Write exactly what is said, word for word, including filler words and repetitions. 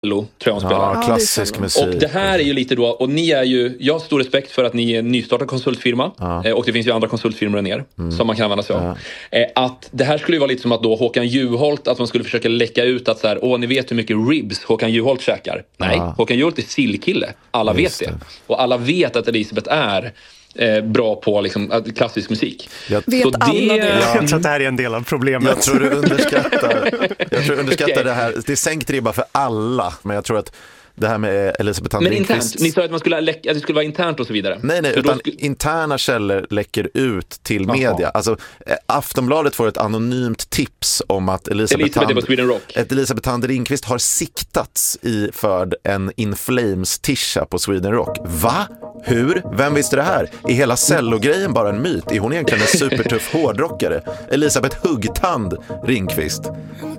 tror jag hon spelar. Ja, klassisk Ja, musik. Och det här är ju lite då, och ni är ju, jag har stor respekt för att ni är en nystartad konsultfirma, Ja. eh, och det finns ju andra konsultfirmor än er Mm. som man kan använda sig av. Ja. Eh, att det här skulle ju vara lite som att då Håkan Juholt, att man skulle försöka läcka ut att så här, åh, ni vet hur mycket ribs Håkan Juholt käkar. Nej, Ja. Håkan Juholt är sillkille. Alla Just vet det. det. Och alla vet att Elisabeth är eh, bra på liksom, att- klassisk musik. Jag, Vet Så alla det? Ja, jag tror att det här är en del av problemet. jag tror du underskattar, jag tror du underskattar Okej. det här. Det är sänkt ribba för alla, men jag tror att det här med Elisabeth Men internt, Tandringqvist... ni sa att, man skulle läcka, att det skulle vara internt och så vidare. Nej, nej, För då utan skulle- interna källor läcker ut till Jaha. media. Alltså, eh, Aftonbladet får ett anonymt tips om att Elisabeth, Elisabeth är på Tand- Sweden Rock. ett Elisabeth Tandringqvist har siktats i för en In Flames-tisha på Sweden Rock. Va? Hur? Vem visste det här? Är hela Cello-grejen bara en myt? Är hon egentligen en supertuff hårdrockare? Elisabeth Huggtand Ringqvist.